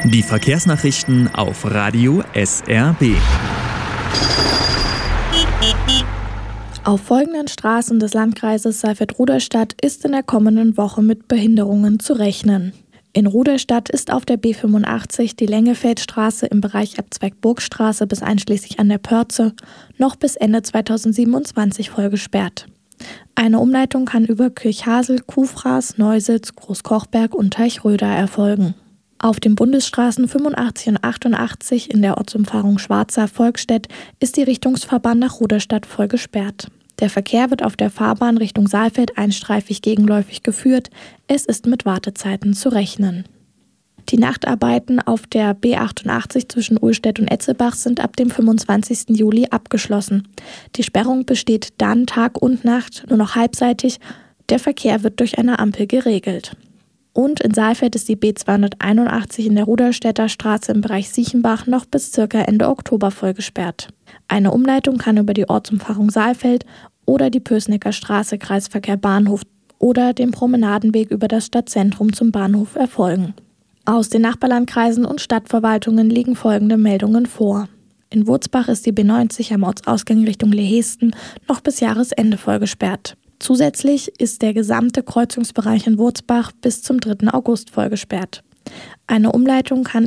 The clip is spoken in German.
Die Verkehrsnachrichten auf Radio SRB. Auf folgenden Straßen des Landkreises Saalfeld-Ruderstadt ist in der kommenden Woche mit Behinderungen zu rechnen. In Ruderstadt ist auf der B85 die Lengefeldstraße im Bereich Abzweig Burgstraße bis einschließlich an der Pörze noch bis Ende 2027 voll gesperrt. Eine Umleitung kann über Kirchhasel, Kuhfraß, Neusitz, Großkochberg und Teichröder erfolgen. Auf den Bundesstraßen 85 und 88 in der Ortsumfahrung Schwarza-Volkstedt ist die Richtungsfahrbahn nach Ruderstadt voll gesperrt. Der Verkehr wird auf der Fahrbahn Richtung Saalfeld einstreifig gegenläufig geführt. Es ist mit Wartezeiten zu rechnen. Die Nachtarbeiten auf der B88 zwischen Uhlstedt und Etzelbach sind ab dem 25. Juli abgeschlossen. Die Sperrung besteht dann Tag und Nacht nur noch halbseitig. Der Verkehr wird durch eine Ampel geregelt. Und in Saalfeld ist die B281 in der Ruderstädter Straße im Bereich Siechenbach noch bis ca. Ende Oktober voll gesperrt. Eine Umleitung kann über die Ortsumfahrung Saalfeld oder die Pößnecker Straße Kreisverkehr Bahnhof oder den Promenadenweg über das Stadtzentrum zum Bahnhof erfolgen. Aus den Nachbarlandkreisen und Stadtverwaltungen liegen folgende Meldungen vor. In Wurzbach ist die B90 am Ortsausgang Richtung Lehesten noch bis Jahresende voll gesperrt. Zusätzlich ist der gesamte Kreuzungsbereich in Wurzbach bis zum 3. August voll gesperrt. Eine Umleitung kann